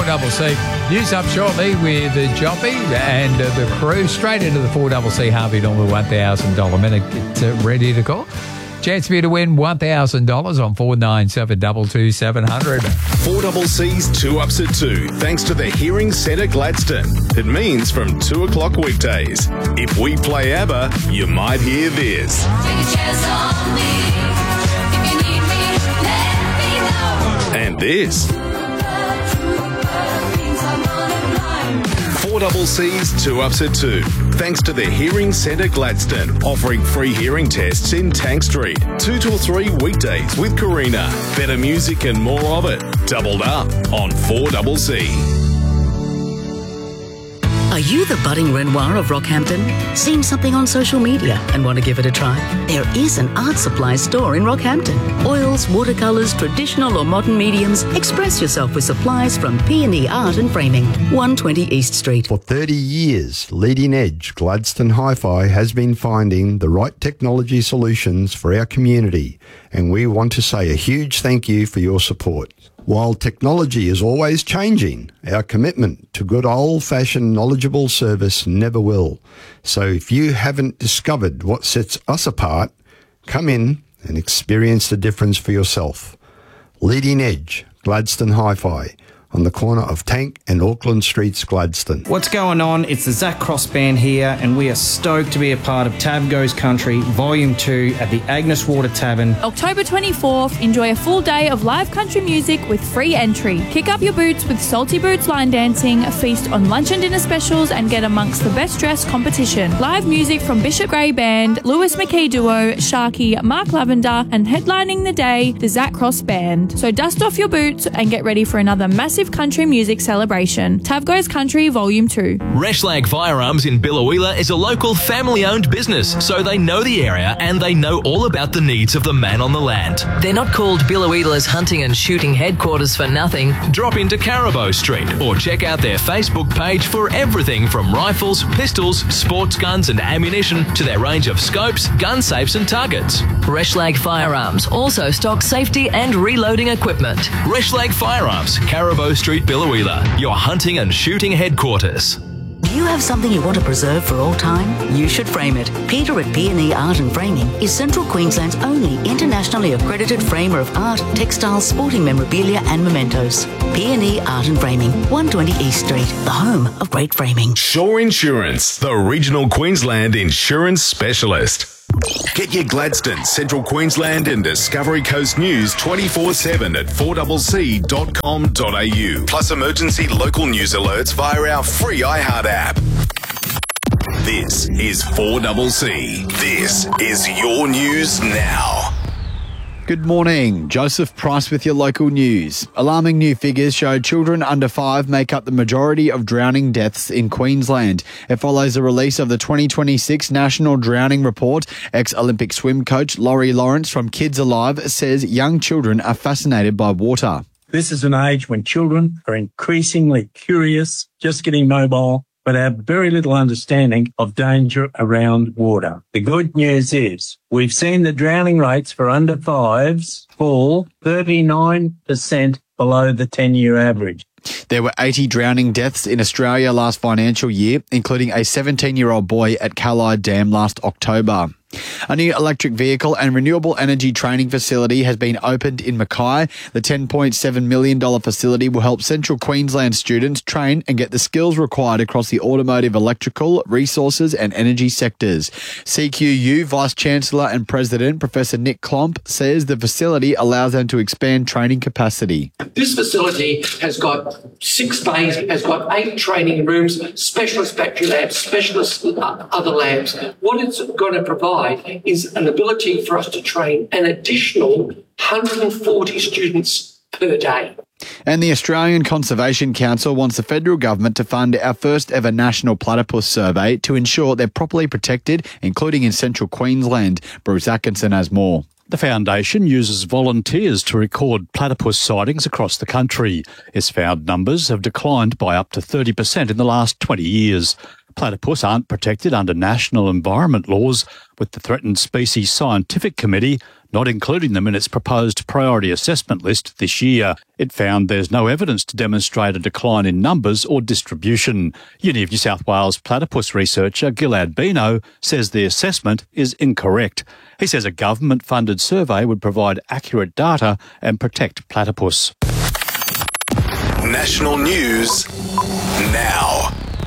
4CC. News up shortly with Joppy and the crew. Straight into the 4CC Harvey Norman $1,000 minute. Get ready to go. Chance for you to win $1,000 on 497 222 700. 4CC's 2 Ups at 2, thanks to the Hearing Centre Gladstone. It means from 2 o'clock weekdays. If we play ABBA, you might hear this. Take a chance on me. If you need me, let me know. And this. 4CC's 2 Ups at 2, thanks to the Hearing Centre Gladstone, offering free hearing tests in Tank Street. 2 till 3 weekdays with Karina. Better music and more of it. Doubled up on 4CC. Are you the budding Renoir of Rockhampton? Seen something on social media and want to give it a try? There is an art supply store in Rockhampton. Oils, watercolours, traditional or modern mediums. Express yourself with supplies from P&E Art and Framing, 120 East Street. For 30 years, Leading Edge Gladstone Hi-Fi has been finding the right technology solutions for our community, and we want to say a huge thank you for your support. While technology is always changing, our commitment to good old-fashioned knowledgeable service never will. So if you haven't discovered what sets us apart, come in and experience the difference for yourself. Leading Edge, Gladstone Hi-Fi, on the corner of Tank and Auckland Streets, Gladstone. What's going on? It's the Zach Cross Band here, and we are stoked to be a part of Tab Goes Country Volume 2 at the Agnes Water Tavern. October 24th, enjoy a full day of live country music with free entry. Kick up your boots with Salty Boots line dancing, feast on lunch and dinner specials, and get amongst the best dressed competition. Live music from Bishop Gray Band, Lewis McKay Duo, Sharky, Mark Lavender, and headlining the day, the Zach Cross Band. So dust off your boots and get ready for another massive country music celebration. Tab Goes Country Volume 2. Reshlag Firearms in Billawheeler is a local family-owned business, so they know the area and they know all about the needs of the man on the land. They're not called Billawheeler's hunting and shooting headquarters for nothing. Drop into Carabo Street or check out their Facebook page for everything from rifles, pistols, sports guns and ammunition to their range of scopes, gun safes and targets. Reshlag Firearms also stocks safety and reloading equipment. Reshlag Firearms, Carabo Street, Billawheeler, your hunting and shooting headquarters. Do you have something you want to preserve for all time? You should frame it. Peter at P&E Art and Framing is Central Queensland's only internationally accredited framer of art, textiles, sporting memorabilia and mementos. P&E Art and Framing, 120 East Street, the home of great framing. Shore Insurance, the regional Queensland insurance specialist. Get your Gladstone, Central Queensland and Discovery Coast news 24/7 at 4cc.com.au. Plus emergency local news alerts via our free iHeart app. This is 4CC. This is your news now. Good morning. Joseph Price with your local news. Alarming new figures show children under 5 make up the majority of drowning deaths in Queensland. It follows the release of the 2026 National Drowning Report. Ex-Olympic swim coach Laurie Lawrence from Kids Alive says young children are fascinated by water. This is an age when children are increasingly curious, just getting mobile, but have very little understanding of danger around water. The good news is we've seen the drowning rates for under 5s fall 39% below the 10-year average. There were 80 drowning deaths in Australia last financial year, including a 17-year-old boy at Callide Dam last October. A new electric vehicle and renewable energy training facility has been opened in Mackay. The $10.7 million facility will help Central Queensland students train and get the skills required across the automotive, electrical, resources and energy sectors. CQU Vice-Chancellor and President Professor Nick Klomp says the facility allows them to expand training capacity. This facility has got 6 bays, has got 8 training rooms, specialist battery labs, specialist other labs. What it's going to provide is an ability for us to train an additional 140 students per day. And the Australian Conservation Council wants the federal government to fund our first ever national platypus survey to ensure they're properly protected, including in Central Queensland. Bruce Atkinson has more. The foundation uses volunteers to record platypus sightings across the country. Its found numbers have declined by up to 30% in the last 20 years. Platypus aren't protected under national environment laws, with the Threatened Species Scientific Committee not including them in its proposed priority assessment list this year. It found there's no evidence to demonstrate a decline in numbers or distribution. Uni of New South Wales platypus researcher Gilad Bino says the assessment is incorrect. He says a government-funded survey would provide accurate data and protect platypus. National news now.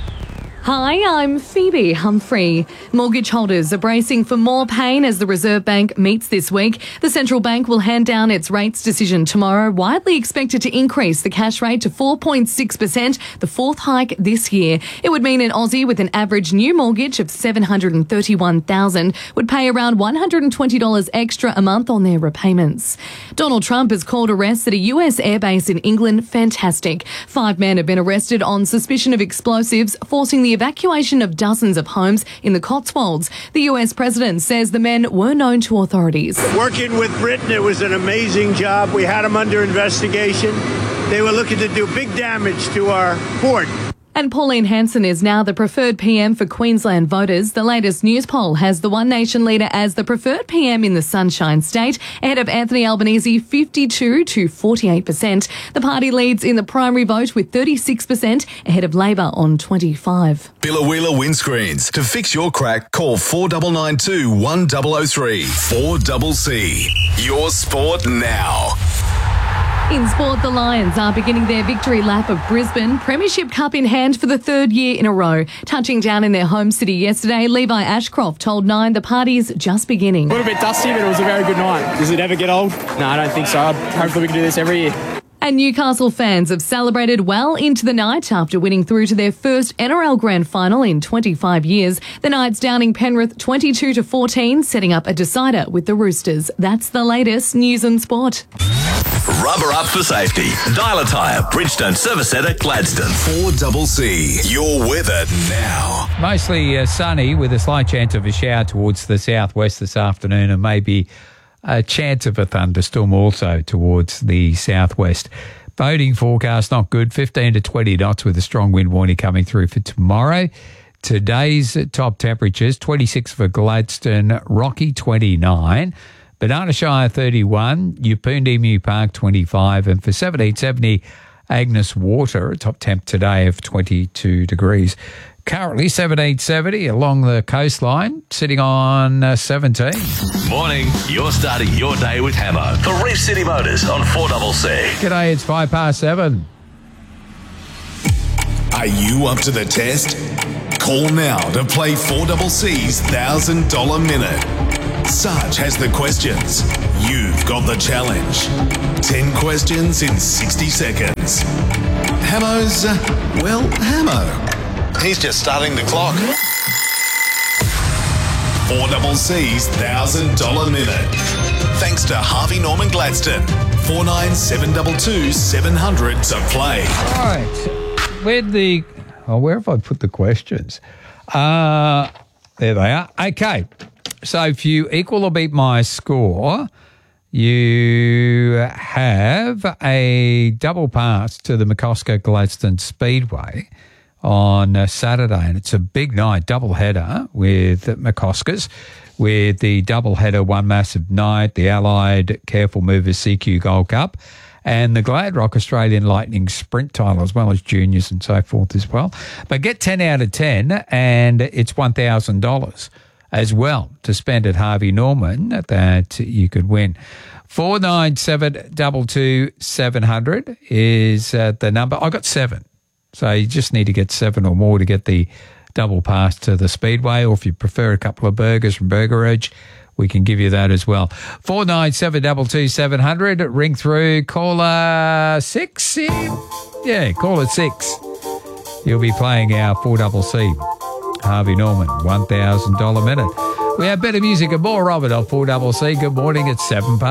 Hi, I'm Phoebe Humphrey. Mortgage holders are bracing for more pain as the Reserve Bank meets this week. The central bank will hand down its rates decision tomorrow, widely expected to increase the cash rate to 4.6%, the fourth hike this year. It would mean an Aussie with an average new mortgage of $731,000 would pay around $120 extra a month on their repayments. Donald Trump has called arrests at a US airbase in England fantastic. 5 men have been arrested on suspicion of explosives, forcing the evacuation of dozens of homes in the Cotswolds. The US president says the men were known to authorities. Working with Britain, it was an amazing job. We had them under investigation. They were looking to do big damage to our port. And Pauline Hanson is now the preferred PM for Queensland voters. The latest news poll has the One Nation leader as the preferred PM in the Sunshine State, ahead of Anthony Albanese 52 to 48%. The party leads in the primary vote with 36%, ahead of Labor on 25%. Billa windscreens. To fix your crack, call 4992 1003. 4CC. Your sport now. In sport, the Lions are beginning their victory lap of Brisbane. Premiership Cup in hand for the third year in a row. Touching down in their home city yesterday, Levi Ashcroft told Nine the party's just beginning. A little bit dusty, but it was a very good night. Does it ever get old? No, I don't think so. Hopefully we can do this every year. And Newcastle fans have celebrated well into the night after winning through to their first NRL Grand Final in 25 years. The Knights downing Penrith 22 to 14, setting up a decider with the Roosters. That's the latest news and sport. Rubber up for safety. Dial Tyre, Bridgestone Service Centre, Gladstone. 4CC. Your weather now. Mostly sunny with a slight chance of a shower towards the southwest this afternoon and maybe a chance of a thunderstorm also towards the southwest. Boating forecast not good, 15 to 20 knots with a strong wind warning coming through for tomorrow. Today's top temperatures, 26 for Gladstone, Rocky 29, Banana Shire 31, Yupundi Emu Park 25, and for 1770 Agnes Water, top temp today of 22 degrees. Currently 1770 along the coastline, sitting on 17. Morning. You're starting your day with Hammo for Reef City Motors on 4CC. G'day, it's 7:05. Are you up to the test? Call now to play 4CC's $1,000 minute. Sarge has the questions. You've got the challenge. 10 questions in 60 seconds. Hammo's, Hammo. He's just starting the clock. 4CC's $1,000 minute. Thanks to Harvey Norman Gladstone. 49722700 to play. All right. Where have I put the questions? There they are. Okay. So if you equal or beat my score, you have a double pass to the McCosker Gladstone Speedway on Saturday, and it's a big night, double header with McCoskers, with the double header One Massive Night, the Allied Careful Movers CQ Gold Cup, and the Gladrock Australian Lightning Sprint title, as well as juniors and so forth as well. But get 10 out of 10, and it's $1,000 as well to spend at Harvey Norman that you could win. 49722 is the number. I got 7. So you just need to get 7 or more to get the double pass to the Speedway, or if you prefer a couple of burgers from Burger Edge, we can give you that as well. 49722 ring through, caller 6. Yeah, caller 6. You'll be playing our 4CC Harvey Norman $1,000 minute. We have better music and more of it on 4CC. Good morning, it's 7 past.